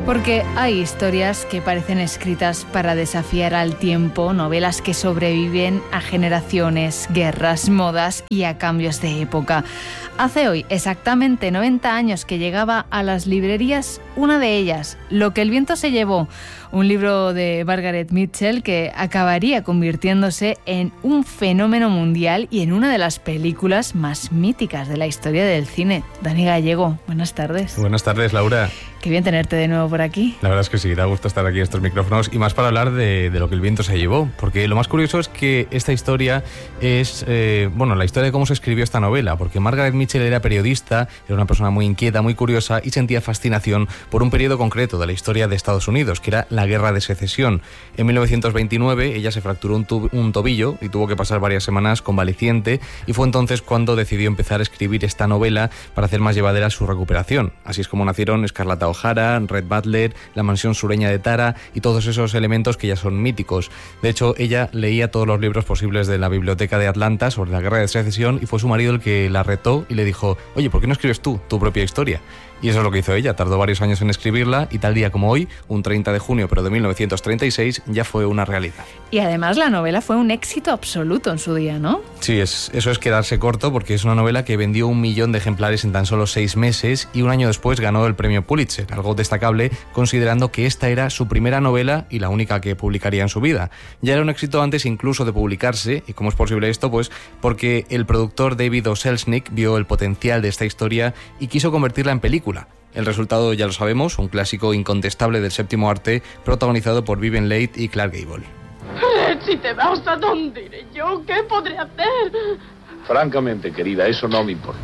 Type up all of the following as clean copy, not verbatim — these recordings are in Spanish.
Porque hay historias que parecen escritas para desafiar al tiempo, novelas que sobreviven a generaciones, guerras, modas y a cambios de época. Hace hoy exactamente 90 años que llegaba a las librerías una de ellas, Lo que el viento se llevó, un libro de Margaret Mitchell que acabaría convirtiéndose en un fenómeno mundial y en una de las películas más míticas de la historia del cine. Dani Gallego, buenas tardes. Buenas tardes, Laura. Qué bien tenerte de nuevo por aquí. La verdad es que sí, da gusto estar aquí en estos micrófonos y más para hablar de Lo que el viento se llevó, porque lo más curioso es que esta historia es, la historia de cómo se escribió esta novela, porque Margaret Mitchell era periodista, era una persona muy inquieta, muy curiosa y sentía fascinación por un periodo concreto de la historia de Estados Unidos, que era la Guerra de Secesión. En 1929 ella se fracturó un tobillo y tuvo que pasar varias semanas convaleciente, y fue entonces cuando decidió empezar a escribir esta novela para hacer más llevadera su recuperación. Así es como nacieron Escarlata O'Hara, Red Butler, la mansión sureña de Tara y todos esos elementos que ya son míticos. De hecho, ella leía todos los libros posibles de la biblioteca de Atlanta sobre la Guerra de Secesión y fue su marido el que la retó y le dijo: oye, ¿por qué no escribes tú tu propia historia? Y eso es lo que hizo ella, tardó varios años en escribirla y tal día como hoy, un 30 de junio pero de 1936, ya fue una realidad. Y además la novela fue un éxito absoluto en su día, ¿no? Sí, eso es quedarse corto, porque es una novela que vendió 1 millón de ejemplares en tan solo 6 meses y un año después ganó el premio Pulitzer, algo destacable considerando que esta era su primera novela y la única que publicaría en su vida. Ya era un éxito antes incluso de publicarse. ¿Y cómo es posible esto? Pues porque el productor David O. Selznick vio el potencial de esta historia y quiso convertirla en película. El resultado ya lo sabemos, un clásico incontestable del séptimo arte protagonizado por Vivien Leigh y Clark Gable. Si te vas, ¿a dónde iré yo? ¿Qué podré hacer? Francamente, querida, eso no me importa.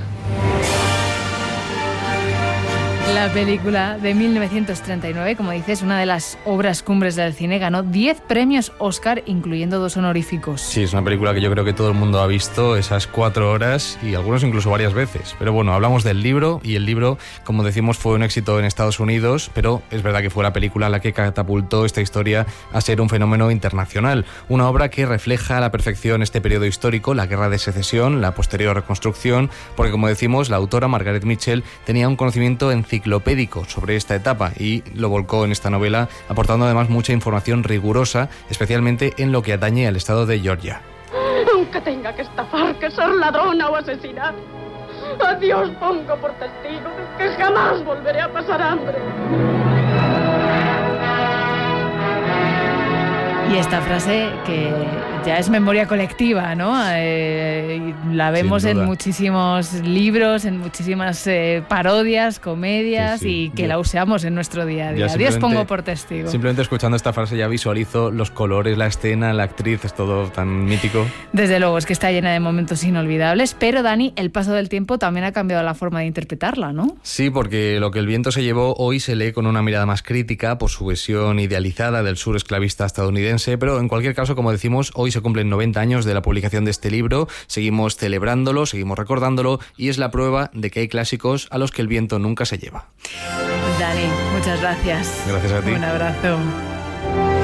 La película de 1939, como dices, una de las obras cumbres del cine, ganó 10 premios Oscar, incluyendo 2 honoríficos. Sí, es una película que yo creo que todo el mundo ha visto, esas 4 horas, y algunos incluso varias veces. Pero bueno, hablamos del libro, y el libro, como decimos, fue un éxito en Estados Unidos, pero es verdad que fue la película la que catapultó esta historia a ser un fenómeno internacional. Una obra que refleja a la perfección este periodo histórico, la Guerra de Secesión, la posterior reconstrucción, porque como decimos, la autora Margaret Mitchell tenía un conocimiento enciclopédico sobre esta etapa y lo volcó en esta novela, aportando además mucha información rigurosa, especialmente en lo que atañe al estado de Georgia. Aunque tenga que estafar, que ser ladrona o asesinar, a Dios pongo por testigo que jamás volveré a pasar hambre. Y esta frase que ya es memoria colectiva, ¿no? La vemos en muchísimos libros, en muchísimas parodias, comedias, y que la usamos en nuestro día a día. Dios pongo por testigo. Simplemente escuchando esta frase ya visualizo los colores, la escena, la actriz, es todo tan mítico. Desde luego, es que está llena de momentos inolvidables, pero Dani, el paso del tiempo también ha cambiado la forma de interpretarla, ¿no? Sí, porque Lo que el viento se llevó hoy se lee con una mirada más crítica por su visión idealizada del sur esclavista estadounidense, pero en cualquier caso, como decimos, hoy se cumplen 90 años de la publicación de este libro, seguimos celebrándolo, seguimos recordándolo, y es la prueba de que hay clásicos a los que el viento nunca se lleva. Dani, muchas gracias. Gracias a ti. Un abrazo.